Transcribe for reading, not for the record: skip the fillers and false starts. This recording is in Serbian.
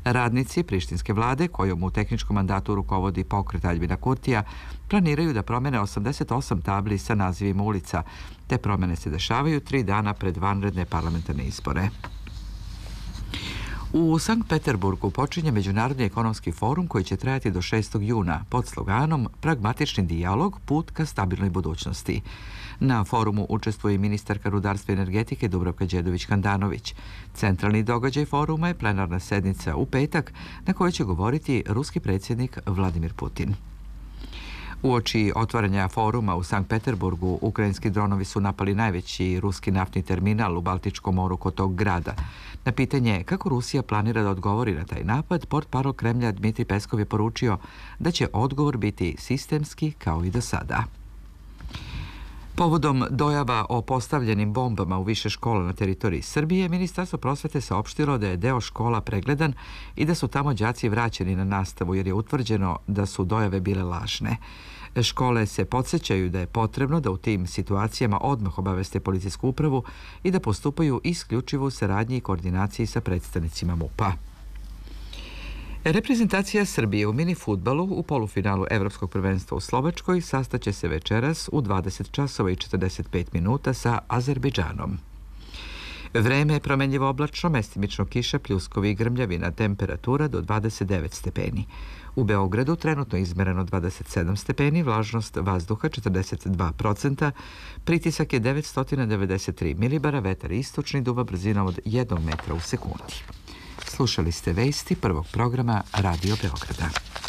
Radnici prištinske vlade, kojom u tehničkom mandatu rukovodi pokret Aljbina Kurtija, planiraju da promene 88 tabli sa nazivima ulica. Te promene se dešavaju 3 dana pred vanredne parlamentarne izbore. U Sankt Peterburgu počinje Međunarodni ekonomski forum koji će trajati do 6. juna pod sloganom Pragmatični dijalog, put ka stabilnoj budućnosti. Na forumu učestvuje i ministarka rudarstva i energetike Dubravka Đedović-Handanović. Centralni događaj foruma je plenarna sednica u petak na kojoj će govoriti ruski predsjednik Vladimir Putin. Uoči otvaranja foruma u Sankt Peterburgu, ukrajinski dronovi su napali najveći ruski naftni terminal u Baltičkom moru kod tog grada. Na pitanje kako Rusija planira da odgovori na taj napad, portparol Kremlja Dmitrij Peskov je poručio da će odgovor biti sistemski kao i do sada. Povodom dojava o postavljenim bombama u više škola na teritoriji Srbije, Ministarstvo prosvete saopštilo da je deo škola pregledan i da su tamo đaci vraćeni na nastavu jer je utvrđeno da su dojave bile lažne. Škole se podsjećaju da je potrebno da u tim situacijama odmah obaveste policijsku upravu i da postupaju isključivo u saradnji i koordinaciji sa predstavnicima MUP-a. Reprezentacija Srbije u mini fudbalu u polufinalu Evropskog prvenstva u Slovačkoj sastaće se večeras u 20 časova i 45 minuta sa Azerbejdžanom. Vreme je promenljivo oblačno, mestimično kiša, pljuskovi i grmljavina, temperatura do 29 stepeni. U Beogradu trenutno izmereno 27 stepeni, vlažnost vazduha 42%, pritisak je 993 milibara, vetar istočni, duva brzinom od 1 metra u sekundi. Slušali ste vesti prvog programa Radio Beograda.